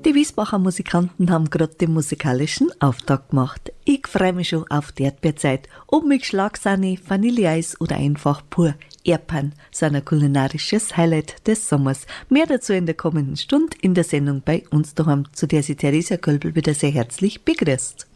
Die Wiesbacher Musikanten haben gerade den musikalischen Auftakt gemacht. Ich freue mich schon auf die Erdbeerzeit. Ob mit Schlagsahne, Vanilleeis oder einfach pur Erdbeeren, so ein kulinarisches Highlight des Sommers. Mehr dazu in der kommenden Stunde in der Sendung bei uns daheim, zu der sie Theresia Kölbel wieder sehr herzlich begrüßt.